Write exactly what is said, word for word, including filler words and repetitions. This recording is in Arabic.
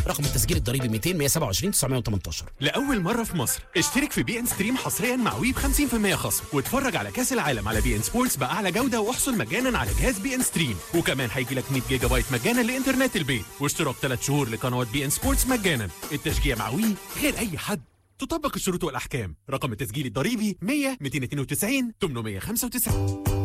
رقم التسجيل الضريبي مئتين مئة وسبعة وعشرين تسعمئة وثمانية عشر. لأول مرة في مصر اشترك في بي ان ستريم حصريا مع وي ب خمسين بالمئة خصم، واتفرج على كأس العالم على بي ان سبورتس بأعلى جودة، واحصل مجانا على جهاز بي ان ستريم. وكمان هيجي لك مية جيجا بايت مجانا لإنترنت البيت، واشتراك ثلاث شهور لقنوات بي ان سبورتس مجانا. التشجيع مع وي غير أي حد. تطبق الشروط والأحكام. رقم التسجيل الضريبي مية مئتين واثنين وتسعين ثمانمئة وخمسة وتسعين.